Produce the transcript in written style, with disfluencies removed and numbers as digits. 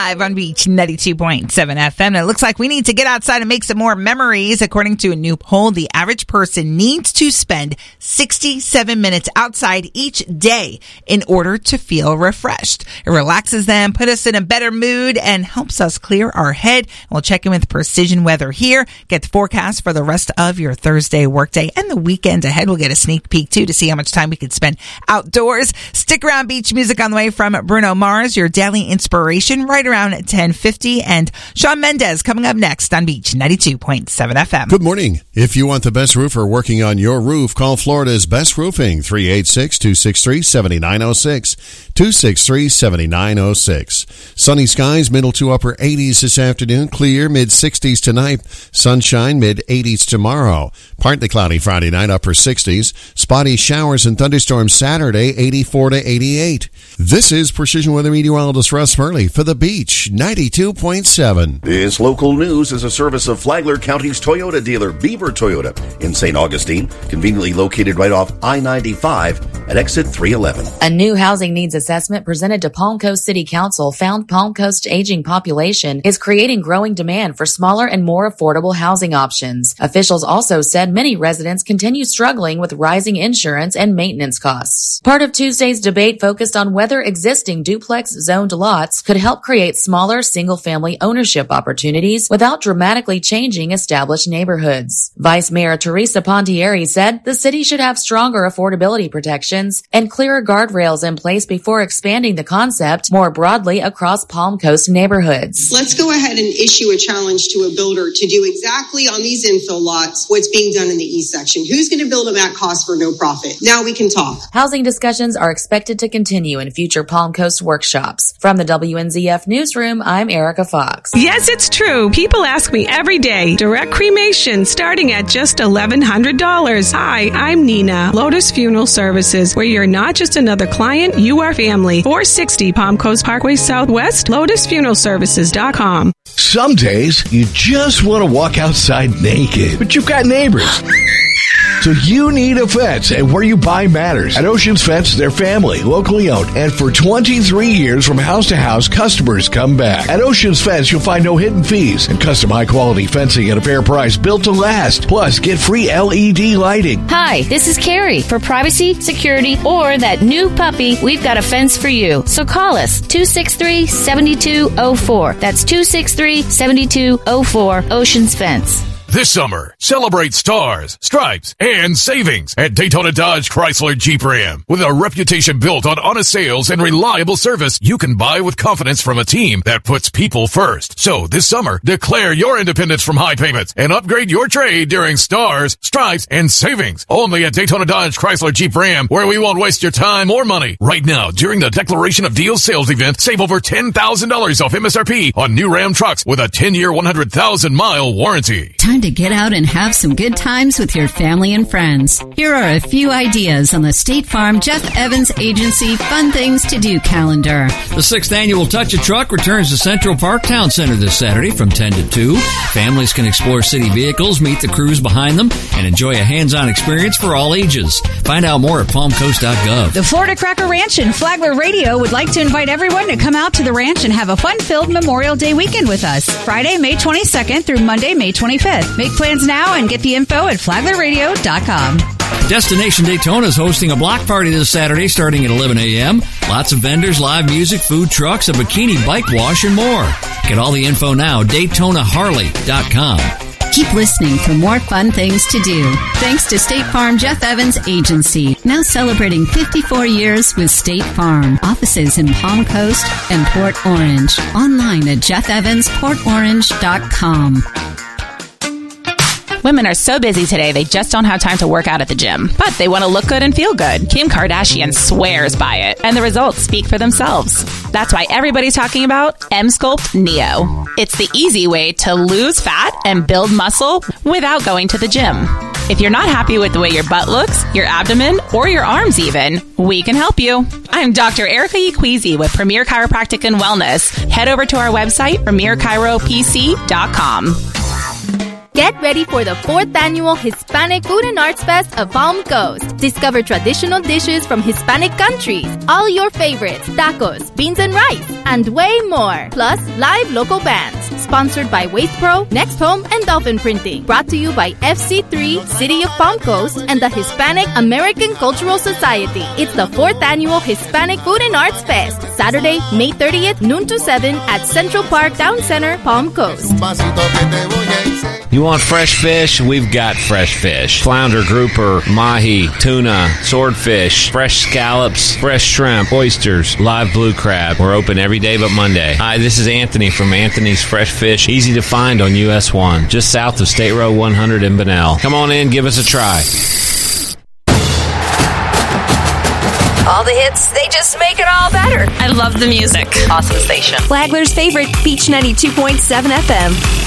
live on Beach 92.7 FM. It looks like we need to get outside and make some more memories. According to a new poll, the average person needs to spend 67 minutes outside each day in order to feel refreshed. It relaxes them, puts us in a better mood, and helps us clear our head. We'll check in with Precision Weather here, get the forecast for the rest of your Thursday workday and the weekend ahead. We'll get a sneak peek, too, to see how much time we could spend outdoors. Stick around. Beach music on the way from Bruno Mars, your daily inspiration, right around 10:50. And Shawn Mendes coming up next on Beach 92.7 FM. Good morning. If you want the best roofer working on your roof, call Florida's Best Roofing, 386-263-7906. 263-7906. Sunny skies, middle to upper 80s this afternoon. Clear, mid-60s tonight. Sunshine, mid-80s tomorrow. Partly cloudy Friday night, upper 60s. Spotty showers and thunderstorms Saturday, 84 to 88. This is Precision Weather Meteorologist Russ Murley for the Beach 92.7. This local news is a service of Flagler County's Toyota dealer, Beaver Toyota, in St. Augustine, conveniently located right off I-95 at exit 311. A new housing needs assessment presented to Palm Coast City Council found Palm Coast's aging population is creating growing demand for smaller and more affordable housing options. Officials also said many residents continue struggling with rising insurance and maintenance costs. Part of Tuesday's debate focused on whether existing duplex zoned lots could help create smaller single-family ownership opportunities without dramatically changing established neighborhoods. Vice Mayor Teresa Pontieri said the city should have stronger affordability protections and clearer guardrails in place before expanding the concept more broadly across Palm Coast neighborhoods. Let's go ahead and issue a challenge to a builder to do exactly on these infill lots what's being done in the east section. Who's going to build them at cost for no profit? Now we can talk. Housing discussions are expected to continue in future Palm Coast workshops. From the WNZF Newsroom, I'm Erica Fox. Yes, it's true. People ask me every day. Direct cremation starting at just $1,100. Hi, I'm Nina, Lotus Funeral Services, where you're not just another client, you are family. 460 Palm Coast Parkway Southwest, LotusFuneralServices.com. Some days, you just want to walk outside naked, but you've got neighbors. So you need a fence, and where you buy matters. At Oceans Fence, they're family, locally owned, and for 23 years from house to house, customers come back. At Oceans Fence, you'll find no hidden fees and custom high-quality fencing at a fair price, built to last. Plus, get free LED lighting. Hi, this is Carrie. For privacy, security, or that new puppy, we've got a fence for you. So call us, 263-7204. That's 263-7204, Oceans Fence. This summer, celebrate stars, stripes, and savings at Daytona Dodge Chrysler Jeep Ram. With a reputation built on honest sales and reliable service, you can buy with confidence from a team that puts people first. So this summer, declare your independence from high payments and upgrade your trade during stars, stripes, and savings. Only at Daytona Dodge Chrysler Jeep Ram, where we won't waste your time or money. Right now, during the Declaration of Deals sales event, save over $10,000 off MSRP on new Ram trucks with a 10-year, 100,000-mile warranty. Time to get out and have some good times with your family and friends. Here are a few ideas on the State Farm Jeff Evans Agency Fun Things to Do calendar. The 6th annual Touch a Truck returns to Central Park Town Center this Saturday from 10 to 2. Families can explore city vehicles, meet the crews behind them, and enjoy a hands-on experience for all ages. Find out more at palmcoast.gov. The Florida Cracker Ranch and Flagler Radio would like to invite everyone to come out to the ranch and have a fun-filled Memorial Day weekend with us. Friday, May 22nd through Monday, May 25th. Make plans now and get the info at flaglerradio.com. Destination Daytona is hosting a block party this Saturday starting at 11 a.m. Lots of vendors, live music, food trucks, a bikini bike wash, and more. Get all the info now, DaytonaHarley.com. Keep listening for more fun things to do. Thanks to State Farm Jeff Evans Agency, now celebrating 54 years with State Farm. Offices in Palm Coast and Port Orange. Online at JeffEvansPortOrange.com. Women are so busy today, they just don't have time to work out at the gym. But they want to look good and feel good. Kim Kardashian swears by it, and the results speak for themselves. That's why everybody's talking about Emsculpt Neo. It's the easy way to lose fat and build muscle without going to the gym. If you're not happy with the way your butt looks, your abdomen, or your arms even, we can help you. I'm Dr. Erica Equeezy with Premier Chiropractic and Wellness. Head over to our website, premierchiropc.com. Get ready for the 4th annual Hispanic Food and Arts Fest of Palm Coast. Discover traditional dishes from Hispanic countries, all your favorites, tacos, beans and rice, and way more. Plus, live local bands. Sponsored by Waste Pro, Next Home, and Dolphin Printing. Brought to you by FC3, City of Palm Coast, and the Hispanic American Cultural Society. It's the 4th annual Hispanic Food and Arts Fest. Saturday, May 30th, noon to 7 at Central Park Town Center, Palm Coast. You want fresh fish? We've got fresh fish. Flounder, grouper, mahi, tuna, swordfish, fresh scallops, fresh shrimp, oysters, live blue crab. We're open every day but Monday. Hi, this is Anthony from Anthony's Fresh Fish. Easy to find on US 1, just south of State Road 100 in Bunnell. Come on in, give us a try. All the hits, they just make it all better. I love the music. Awesome station. Flagler's favorite, Beach 92.7 FM.